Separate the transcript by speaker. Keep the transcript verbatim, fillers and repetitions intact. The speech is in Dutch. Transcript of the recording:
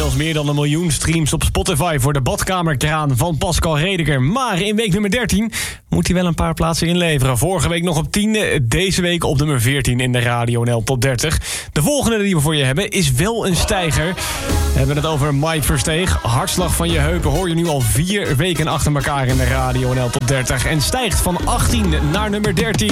Speaker 1: inmiddels meer dan een miljoen streams op Spotify voor de badkamerkraan van Pascal Rediker. Maar in week nummer dertien moet hij wel een paar plaatsen inleveren. Vorige week nog op tien, deze week op nummer veertien in de Radio N L Top dertig. De volgende die we voor je hebben is wel een stijger. We hebben het over Mike Versteeg. Hartslag van je heupen hoor je nu al vier weken achter elkaar in de Radio N L Top dertig. En stijgt van achttien naar nummer dertien.